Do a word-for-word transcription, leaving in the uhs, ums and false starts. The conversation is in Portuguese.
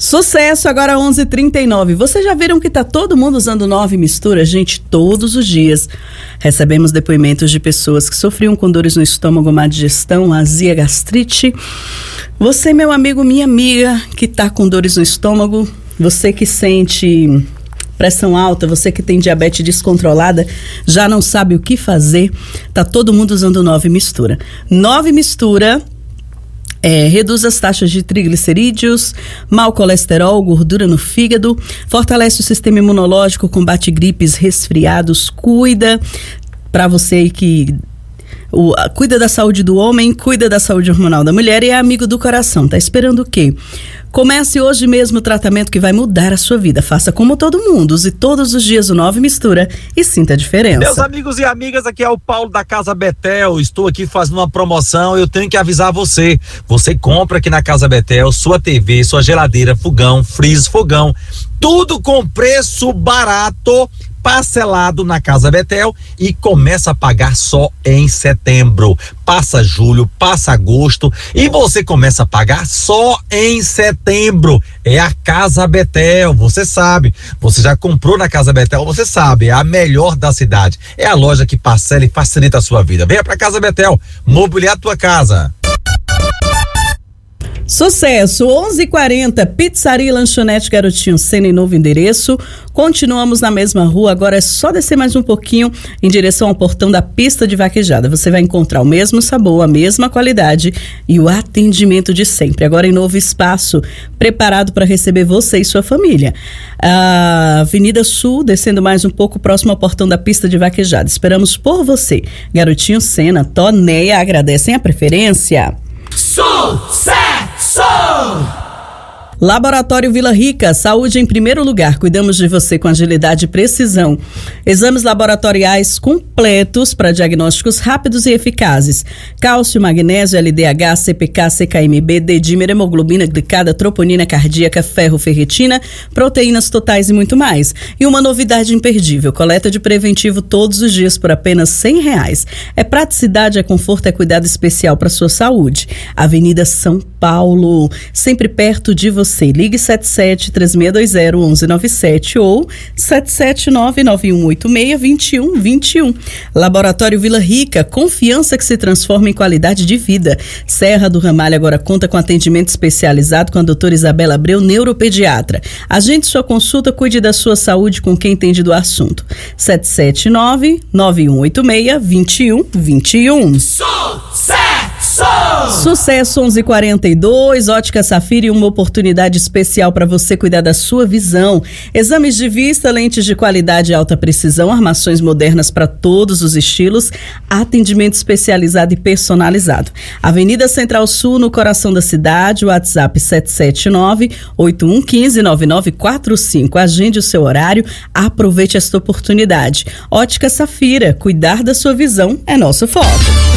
Sucesso, agora onze e trinta e nove. Vocês já viram que tá todo mundo usando Nove Mistura? Gente, todos os dias recebemos depoimentos de pessoas que sofriam com dores no estômago, má digestão, azia, gastrite. Você, meu amigo, minha amiga, que tá com dores no estômago, você que sente pressão alta, você que tem diabetes descontrolada, já não sabe o que fazer, tá todo mundo usando Nove Mistura. Nove Mistura É, reduz as taxas de triglicerídeos, mau colesterol, gordura no fígado, fortalece o sistema imunológico, combate gripes, resfriados, cuida para você aí que o, cuida da saúde do homem, cuida da saúde hormonal da mulher e é amigo do coração. Tá esperando o quê? Comece hoje mesmo o tratamento que vai mudar a sua vida. Faça como todo mundo, use todos os dias o Nove Mistura e sinta a diferença. Meus amigos e amigas, aqui é o Paulo da Casa Betel. Estou aqui fazendo uma promoção. Eu tenho que avisar você. Você compra aqui na Casa Betel sua T V, sua geladeira, fogão, freezer, fogão, tudo com preço barato, parcelado na Casa Betel e começa a pagar só em setembro. Passa julho, passa agosto e você começa a pagar só em setembro. É a Casa Betel, você sabe. Você já comprou na Casa Betel, você sabe, é a melhor da cidade. É a loja que parcela e facilita a sua vida. Venha pra Casa Betel, mobiliar a tua casa. Sucesso, onze e quarenta, Pizzaria e Lanchonete Garotinho Sena em novo endereço. Continuamos na mesma rua, agora é só descer mais um pouquinho em direção ao portão da pista de vaquejada. Você vai encontrar o mesmo sabor, a mesma qualidade e o atendimento de sempre. Agora em novo espaço, preparado para receber você e sua família. A Avenida Sul, descendo mais um pouco, próximo ao portão da pista de vaquejada. Esperamos por você. Garotinho Sena, Tonéia agradecem a preferência. Sucesso! Laboratório Vila Rica, saúde em primeiro lugar. Cuidamos de você com agilidade e precisão. Exames laboratoriais completos para diagnósticos rápidos e eficazes. Cálcio, magnésio, L D H, C P K, C K M B, dedímero, hemoglobina glicada, troponina cardíaca, ferro, ferritina, proteínas totais e muito mais. E uma novidade imperdível, coleta de preventivo todos os dias por apenas cem reais. É praticidade, é conforto, é cuidado especial para sua saúde. Avenida São Paulo, sempre perto de você. Você ligue sete sete, três seis dois zero, um um nove sete ou sete sete nove, nove um oito seis, dois um dois um. Laboratório Vila Rica, confiança que se transforma em qualidade de vida. Serra do Ramalho agora conta com atendimento especializado com a doutora Isabela Abreu, neuropediatra. Agende sua consulta, cuide da sua saúde com quem entende do assunto. sete sete nove, nove um oito seis, dois um dois um. Sucesso! Sucesso, onze e quarenta e dois, Ótica Safira e uma oportunidade especial para você cuidar da sua visão. Exames de vista, lentes de qualidade e alta precisão, armações modernas para todos os estilos, atendimento especializado e personalizado. Avenida Central Sul, no coração da cidade, WhatsApp sete sete nove, oito um um cinco, nove nove quatro cinco. Agende o seu horário, aproveite esta oportunidade. Ótica Safira, cuidar da sua visão é nosso foco.